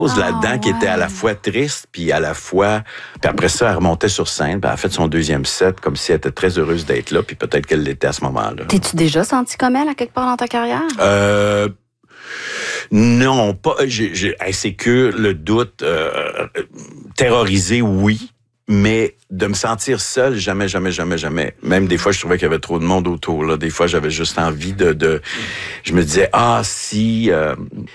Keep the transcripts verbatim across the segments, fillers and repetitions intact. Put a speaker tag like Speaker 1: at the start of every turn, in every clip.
Speaker 1: chose là-dedans
Speaker 2: oh,
Speaker 1: qui était à la
Speaker 2: ouais.
Speaker 1: fois triste, puis à la fois... Puis après ça, elle remontait sur scène, puis elle a fait son deuxième set, comme si elle était très heureuse d'être là, puis peut-être qu'elle l'était à ce moment-là.
Speaker 2: T'es-tu déjà senti comme elle, à quelque part dans ta carrière?
Speaker 1: Euh... Non, pas... J'ai, j'ai, c'est que le doute... Euh, terrorisé, oui, mais de me sentir seul, jamais, jamais, jamais, jamais. Même des fois, je trouvais qu'il y avait trop de monde autour. Là. Des fois, j'avais juste envie de... de je me disais, ah, si... Euh,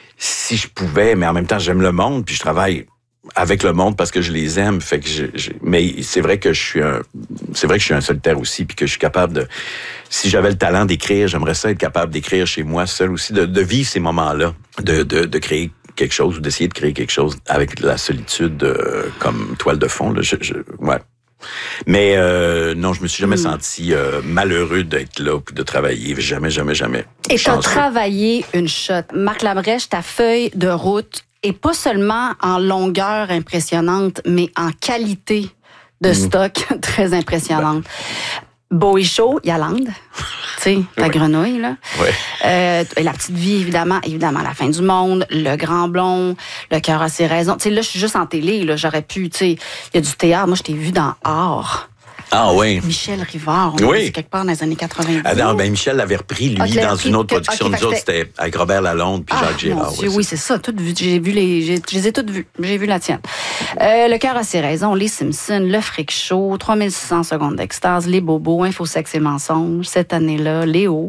Speaker 1: si je pouvais, mais en même temps, j'aime le monde, puis je travaille avec le monde parce que je les aime. Fait que je, je, mais c'est vrai que je suis un... C'est vrai que je suis un solitaire aussi, puis que je suis capable de... Si j'avais le talent d'écrire, j'aimerais ça être capable d'écrire chez moi seul aussi, de, de vivre ces moments-là, de, de, de créer quelque chose ou d'essayer de créer quelque chose avec la solitude euh, comme toile de fond. Là, je, je, ouais. Mais euh, non, je me suis jamais mmh. senti euh, malheureux d'être là puis de travailler. Jamais, jamais, jamais.
Speaker 2: Et tu as travaillé une shot. Marc Labrèche, ta feuille de route est pas seulement en longueur impressionnante, mais en qualité de mmh. stock très impressionnante. Ben. Bowie Show, Yolande, tu sais, ta oui. grenouille, là.
Speaker 1: Oui.
Speaker 2: Euh, La petite vie, évidemment, évidemment, La fin du monde, Le grand blond, Le cœur a ses raisons. Tu sais, là, je suis juste en télé, là, j'aurais pu, tu sais, il y a du théâtre. Moi, je t'ai vu dans Art.
Speaker 1: Ah oui.
Speaker 2: Michel Rivard, on
Speaker 1: oui.
Speaker 2: dit quelque part dans les années quatre-vingt-dix.
Speaker 1: Ah non, ben Michel l'avait repris, lui, okay, dans repris, une autre production. Okay, nous autres, c'était avec Robert Lalonde puis
Speaker 2: ah,
Speaker 1: Jacques Girard.
Speaker 2: Dieu, oui, c'est ça. Toutes vu, j'ai vu les, j'ai, je les ai toutes vues. J'ai vu la tienne. Euh, Le cœur a ses raisons, Les Simpsons, Le Freak Show, trois mille six cents secondes d'extase, Les Bobos, Info, Sexe et Mensonges, cette année-là, Léo,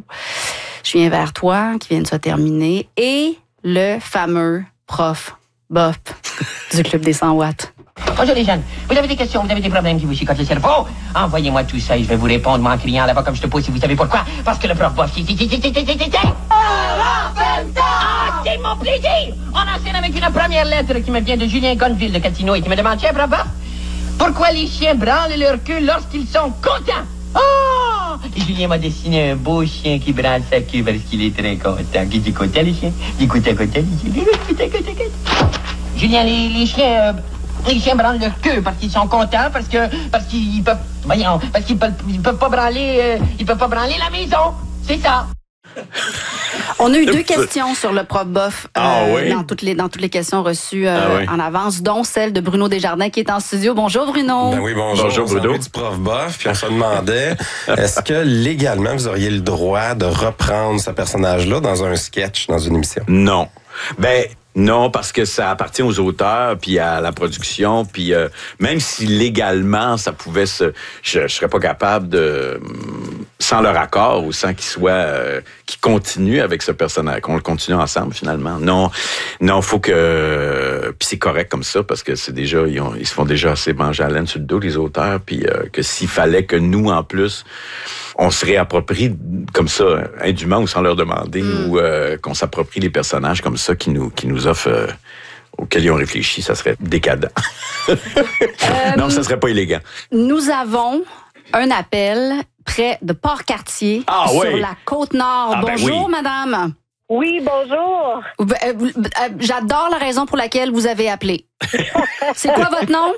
Speaker 2: Je viens vers toi, qui vient de se terminer, et le fameux prof Bof du Club des cent watts.
Speaker 3: Bonjour les jeunes, vous avez des questions, vous avez des problèmes qui vous chicotent le cerveau? Envoyez-moi tout ça et je vais vous répondre moi en criant là-bas comme je te pose si vous savez pourquoi. Parce que le prof Bof, c'est... c'est... c'est... c'est... c'est... c'est... Ah, c'est mon plaisir! On enchaîne avec une première lettre qui me vient de Julien Gonneville de Catino et qui me demande, tiens, prof Bof, pourquoi les chiens branlent leur queue lorsqu'ils sont contents? Oh! Et Julien m'a dessiné un beau chien qui branle sa queue parce qu'il est très content. Qui dit content, les chiens? Dit content, content, les chiens. Content, content, content. Julien, les, les chiens... Euh, Les chiens branlent leur queue parce qu'ils sont contents, parce que parce qu'ils peuvent, voyons, parce qu'ils peuvent, ils peuvent pas branler, euh, ils peuvent pas branler la maison. C'est ça.
Speaker 2: On a eu deux questions sur le prof Bof euh,
Speaker 1: ah, oui?
Speaker 2: dans toutes les dans toutes les questions reçues euh,
Speaker 1: ah, oui.
Speaker 2: en avance, dont celle de Bruno Desjardins qui est en studio. Bonjour Bruno.
Speaker 4: Ben oui, bonjour.
Speaker 1: Bonjour Bruno.
Speaker 4: On du prof Bof, puis on se demandait est-ce que légalement vous auriez le droit de reprendre ce personnage-là dans un sketch, dans une émission?
Speaker 1: Non. Ben non, parce que ça appartient aux auteurs, puis à la production, puis euh, même si légalement ça pouvait se, je, je serais pas capable de, sans leur accord ou sans qu'ils soient, euh, qu'ils continuent avec ce personnage, qu'on le continue ensemble finalement. Non, non, faut que, puis c'est correct comme ça parce que c'est déjà, ils, ont, ils se font déjà assez manger à laine sur le dos les auteurs, puis euh, que s'il fallait que nous en plus on se réapproprie comme ça, indûment ou sans leur demander, mm. ou euh, qu'on s'approprie les personnages comme ça qui nous qui nous offrent, euh, auxquels ils ont réfléchi, ça serait décadent. euh, non, ça serait pas élégant.
Speaker 2: Nous avons un appel près de Port-Cartier,
Speaker 1: ah,
Speaker 2: sur
Speaker 1: oui.
Speaker 2: la Côte-Nord.
Speaker 1: Ah,
Speaker 2: bonjour,
Speaker 1: ben oui.
Speaker 2: madame.
Speaker 5: Oui, bonjour.
Speaker 2: J'adore la raison pour laquelle vous avez appelé. C'est quoi votre nom?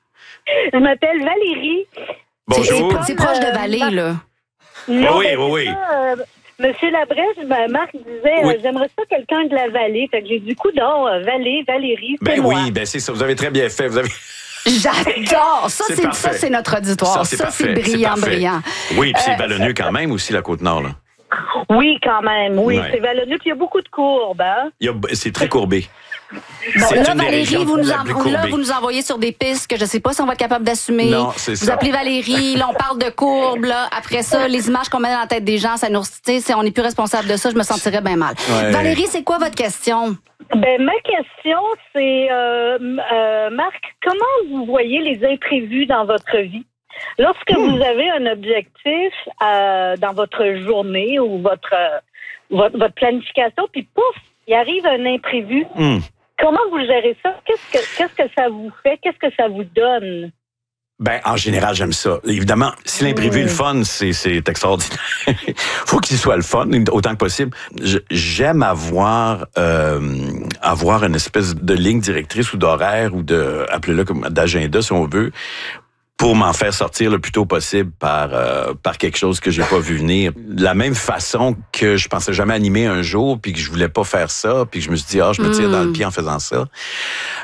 Speaker 5: Je m'appelle Valérie.
Speaker 1: Bonjour.
Speaker 2: C'est, c'est proche de Vallée, là.
Speaker 5: Non,
Speaker 1: oui,
Speaker 5: ben,
Speaker 1: oui, oui.
Speaker 5: Ça, euh, Monsieur Labrèche, ben, Marc disait,
Speaker 1: oui.
Speaker 5: euh, j'aimerais ça quelqu'un de la vallée. Fait que j'ai du coup, non, euh, Vallée, Valérie, c'est
Speaker 1: ben
Speaker 5: moi.
Speaker 1: oui, ben c'est ça. Vous avez très bien fait. Vous avez.
Speaker 2: J'adore! Ça, c'est,
Speaker 1: c'est,
Speaker 2: ça, c'est notre auditoire.
Speaker 1: Ça, c'est,
Speaker 2: ça, c'est brillant,
Speaker 1: c'est
Speaker 2: brillant.
Speaker 1: Oui, puis c'est
Speaker 2: Euh,
Speaker 1: vallonneux quand même aussi, la Côte-Nord, là.
Speaker 5: Oui, quand même. Oui,
Speaker 1: Ouais.
Speaker 5: c'est vallonneux. Puis il y a beaucoup de courbes, hein?
Speaker 1: Il y a, c'est très courbé.
Speaker 2: Bon,
Speaker 1: C'est
Speaker 2: là,
Speaker 1: une des
Speaker 2: Valérie,
Speaker 1: régions
Speaker 2: vous nous,
Speaker 1: la plus
Speaker 2: en, là,
Speaker 1: courbée.
Speaker 2: vous nous envoyez sur des pistes que je ne sais pas si on va être capable d'assumer.
Speaker 1: Non, c'est
Speaker 2: vous
Speaker 1: ça.
Speaker 2: appelez Valérie, là, on parle de courbes, là. Après ça, les images qu'on met dans la tête des gens, ça nous, tu sais, on n'est plus responsable de ça, je me sentirais bien mal.
Speaker 1: Ouais.
Speaker 2: Valérie, c'est quoi votre question?
Speaker 5: Ben, ma question, c'est, euh, euh, Marc, comment vous voyez les imprévus dans votre vie? Lorsque mmh. vous avez un objectif euh, dans votre journée ou votre, euh, votre, votre planification, puis pouf, il arrive un imprévu.
Speaker 1: Mmh.
Speaker 5: Comment vous gérez ça? Qu'est-ce que, qu'est-ce que ça vous fait? Qu'est-ce que ça vous donne?
Speaker 1: Ben, en général, j'aime ça. Évidemment, si l'imprévu est le fun, c'est, c'est extraordinaire. Faut qu'il soit le fun, autant que possible. Je, j'aime avoir, euh, avoir une espèce de ligne directrice ou d'horaire ou de, appelez-le comme d'agenda, si on veut, pour m'en faire sortir le plus tôt possible par euh, par quelque chose que j'ai pas vu venir. De la même façon que je pensais jamais animer un jour, puis que je voulais pas faire ça, puis que je me suis dit, ah, je me tire
Speaker 2: Mm.
Speaker 1: dans le pied en faisant ça.